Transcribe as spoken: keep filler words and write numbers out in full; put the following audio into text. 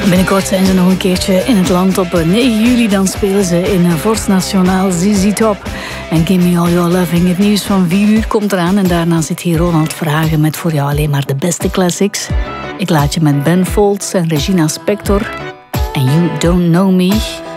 Binnenkort zijn ze nog een keertje in het land. Op negen juli dan spelen ze in Vorst Nationaal Z Z Top. En Give Me All Your Loving. Het nieuws van vier uur komt eraan. En daarna zit hier Ronald Verhagen met voor jou alleen maar de beste classics. Ik laat je met Ben Folds en Regina Spektor. And You Don't Know Me.